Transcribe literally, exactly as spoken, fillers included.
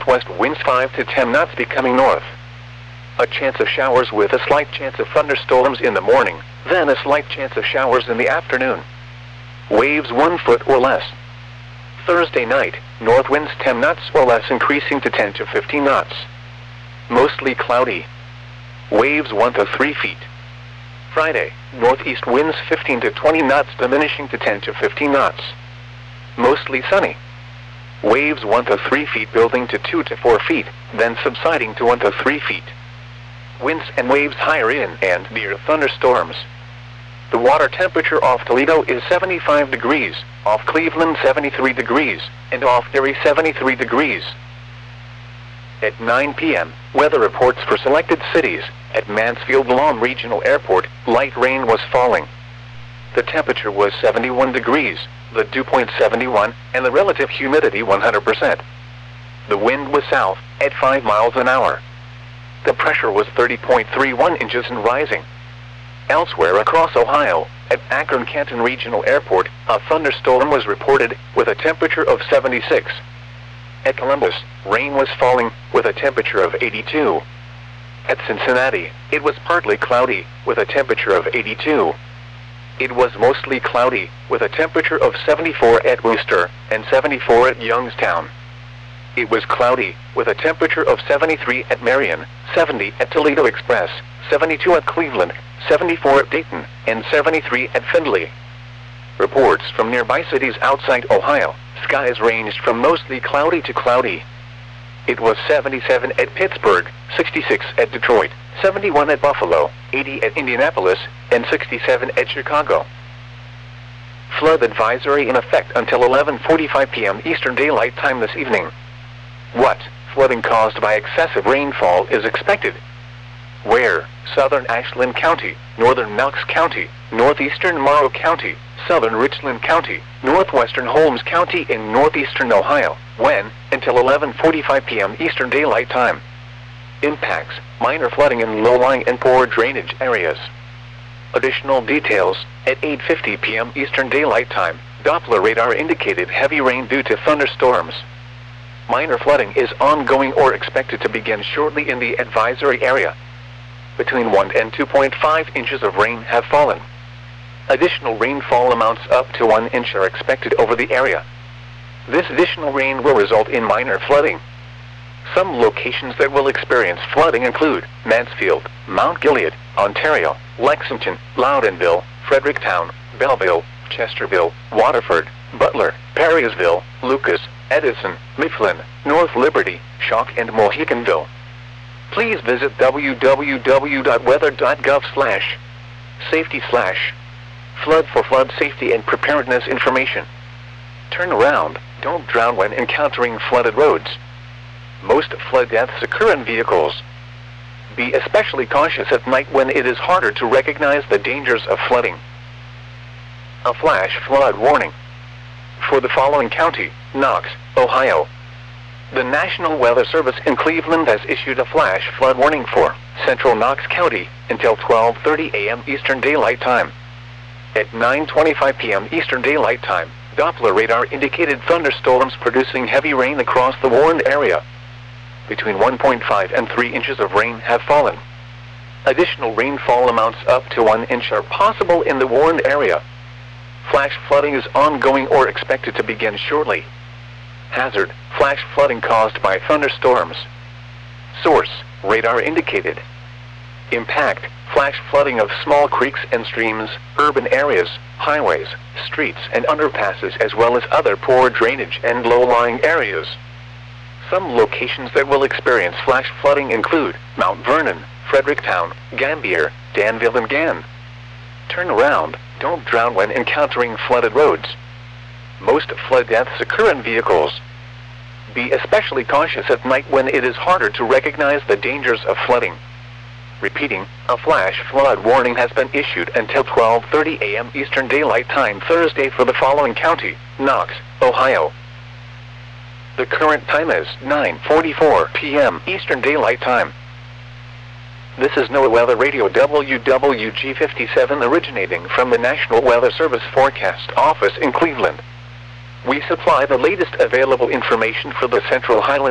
northwest winds five to ten knots becoming north. A chance of showers with a slight chance of thunderstorms in the morning, then a slight chance of showers in the afternoon. Waves one foot or less. Thursday night, north winds ten knots or less increasing to ten to fifteen knots. Mostly cloudy. Waves one to three feet. Friday, northeast winds fifteen to twenty knots diminishing to ten to fifteen knots. Mostly sunny. Waves one to three feet building to two to four feet, then subsiding to one to three feet. Winds and waves higher in and near thunderstorms. The water temperature off Toledo is seventy-five degrees, off Cleveland seventy-three degrees, and off Erie seventy-three degrees. At nine p m, weather reports for selected cities. At Mansfield-Lom Regional Airport, light rain was falling. The temperature was seventy-one degrees, the dew point seventy-one, and the relative humidity one hundred percent. The wind was south, at five miles an hour. The pressure was thirty point three one inches and rising. Elsewhere across Ohio, at Akron-Canton Regional Airport, a thunderstorm was reported, with a temperature of seventy-six. At Columbus, rain was falling, with a temperature of eighty-two. At Cincinnati, it was partly cloudy, with a temperature of eighty-two. It was mostly cloudy, with a temperature of seventy-four at Worcester, and seventy-four at Youngstown. It was cloudy, with a temperature of seventy-three at Marion, seventy at Toledo Express, seventy-two at Cleveland, seventy-four at Dayton, and seventy-three at Findlay. Reports from nearby cities outside Ohio, skies ranged from mostly cloudy to cloudy. It was seventy-seven at Pittsburgh, sixty-six at Detroit, seventy-one at Buffalo, eighty at Indianapolis, and sixty-seven at Chicago. Flood advisory in effect until eleven forty-five p m Eastern Daylight Time this evening. What flooding caused by excessive rainfall is expected? Where? Southern Ashland County, northern Knox County, northeastern Morrow County, southern Richland County, northwestern Holmes County, and northeastern Ohio. When? Until eleven forty-five p m Eastern Daylight Time. Impacts: minor flooding in low-lying and poor drainage areas. Additional details: at eight fifty p m Eastern Daylight Time, Doppler radar indicated heavy rain due to thunderstorms. Minor flooding is ongoing or expected to begin shortly in the advisory area. Between one and two point five inches of rain have fallen. Additional rainfall amounts up to one inch are expected over the area. This additional rain will result in minor flooding. Some locations that will experience flooding include Mansfield, Mount Gilead, Ontario, Lexington, Loudonville, Fredericktown, Belleville, Chesterville, Waterford, Butler, Perrysville, Lucas, Edison, Mifflin, North Liberty, Shock, and Mohicanville. Please visit w w w dot weather dot gov slash safety slash flood for flood safety and preparedness information. Turn around, don't drown when encountering flooded roads. Most flood deaths occur in vehicles. Be especially cautious at night when it is harder to recognize the dangers of flooding. A flash flood warning. For the following county: Knox, Ohio. The National Weather Service in Cleveland has issued a flash flood warning for central Knox County until twelve thirty a m Eastern Daylight Time. At nine twenty-five p m Eastern Daylight Time, Doppler radar indicated thunderstorms producing heavy rain across the warned area. Between one point five and three inches of rain have fallen. Additional rainfall amounts up to one inch are possible in the warned area. Flash flooding is ongoing or expected to begin shortly. Hazard: flash flooding caused by thunderstorms. Source: radar indicated. Impact: flash flooding of small creeks and streams, urban areas, highways, streets and underpasses, as well as other poor drainage and low-lying areas. Some locations that will experience flash flooding include Mount Vernon, Fredericktown, Gambier, Danville, and Gann. Turn around, don't drown when encountering flooded roads. Most flood deaths occur in vehicles. Be especially cautious at night when it is harder to recognize the dangers of flooding. Repeating, a flash flood warning has been issued until twelve thirty a m Eastern Daylight Time Thursday for the following county: Knox, Ohio. The current time is nine forty-four p m Eastern Daylight Time. This is NOAA Weather Radio W W G fifty-seven originating from the National Weather Service Forecast Office in Cleveland. We supply the latest available information for the Central Highlands